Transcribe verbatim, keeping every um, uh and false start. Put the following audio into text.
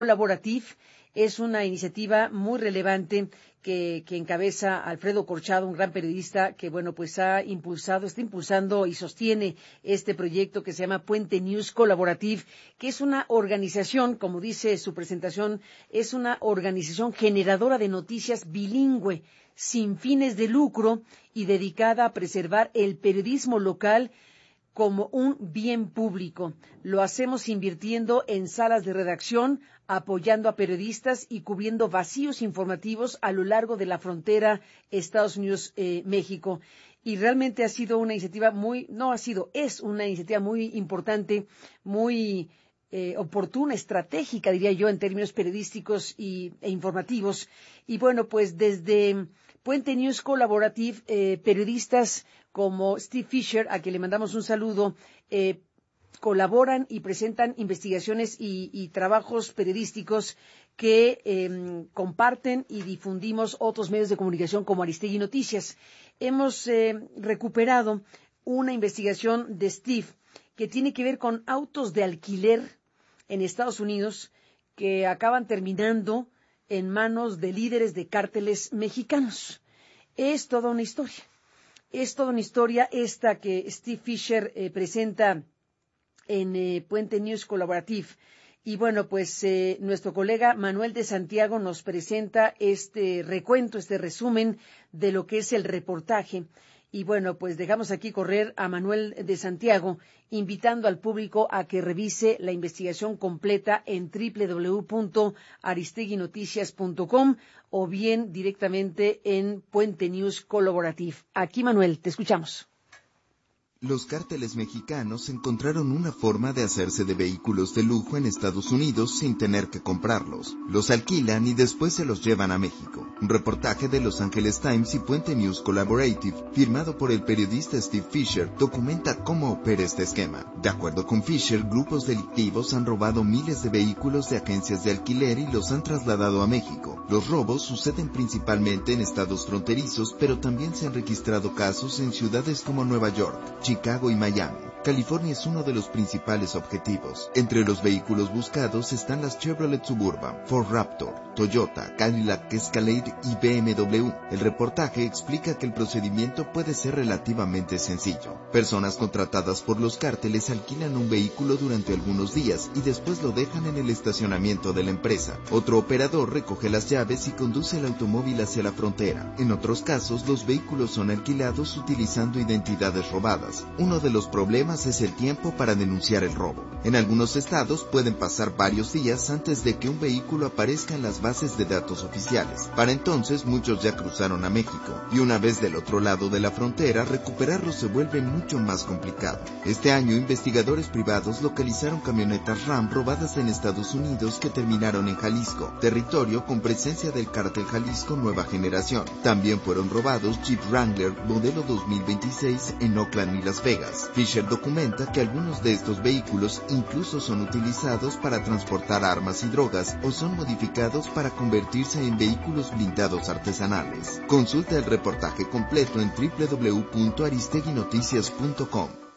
Collaborative es una iniciativa muy relevante que, que encabeza Alfredo Corchado, un gran periodista que, bueno, pues ha impulsado, está impulsando y sostiene este proyecto que se llama Puente News Collaborative, que es una organización, como dice su presentación, es una organización generadora de noticias bilingüe, sin fines de lucro y dedicada a preservar el periodismo local como un bien público. Lo hacemos invirtiendo en salas de redacción, apoyando a periodistas y cubriendo vacíos informativos a lo largo de la frontera Estados Unidos-México. Y realmente ha sido una iniciativa muy, no ha sido, es una iniciativa muy importante, muy eh, oportuna, estratégica, diría yo, en términos periodísticos y, e informativos. Y bueno, pues desde Puente News Collaborative, eh, periodistas como Steve Fisher, a quien le mandamos un saludo, eh, colaboran y presentan investigaciones y, y trabajos periodísticos que eh, comparten y difundimos otros medios de comunicación como Aristegui Noticias. Hemos eh, recuperado una investigación de Steve que tiene que ver con autos de alquiler en Estados Unidos que acaban terminando en manos de líderes de cárteles mexicanos. Es toda una historia. Es toda una historia esta que Steve Fisher eh, presenta en eh, Puente News Collaborative. Y bueno, pues eh, nuestro colega Manuel de Santiago nos presenta este recuento, este resumen de lo que es el reportaje. Y bueno, pues dejamos aquí correr a Manuel de Santiago, invitando al público a que revise la investigación completa en doble u doble u doble u punto aristegui noticias punto com o bien directamente en Puente News Collaborative. Aquí, Manuel, te escuchamos. Los cárteles mexicanos encontraron una forma de hacerse de vehículos de lujo en Estados Unidos sin tener que comprarlos. Los alquilan y después se los llevan a México. Un reportaje de Los Angeles Times y Puente News Collaborative, firmado por el periodista Steve Fisher, documenta cómo opera este esquema. De acuerdo con Fisher, grupos delictivos han robado miles de vehículos de agencias de alquiler y los han trasladado a México. Los robos suceden principalmente en estados fronterizos, pero también se han registrado casos en ciudades como Nueva York, Chicago y Miami. California es uno de los principales objetivos. Entre los vehículos buscados están las Chevrolet Suburban, Ford Raptor, Toyota, Cadillac Escalade y B M W. El reportaje explica que el procedimiento puede ser relativamente sencillo. Personas contratadas por los cárteles alquilan un vehículo durante algunos días y después lo dejan en el estacionamiento de la empresa. Otro operador recoge las llaves y conduce el automóvil hacia la frontera. En otros casos, los vehículos son alquilados utilizando identidades robadas. Uno de los problemas es el tiempo para denunciar el robo. En algunos estados pueden pasar varios días antes de que un vehículo aparezca en las bases de datos oficiales. Para entonces muchos ya cruzaron a México, y una vez del otro lado de la frontera, recuperarlos se vuelve mucho más complicado. Este año, investigadores privados localizaron camionetas Ram robadas en Estados Unidos que terminaron en Jalisco, territorio con presencia del cártel Jalisco Nueva Generación. También fueron robados Jeep Wrangler modelo dos mil veintiséis en Oakland y Las Vegas. Fisher documenta que algunos de estos vehículos incluso son utilizados para transportar armas y drogas o son modificados para convertirse en vehículos blindados artesanales. Consulta el reportaje completo en doble u doble u doble u punto aristegui noticias punto com.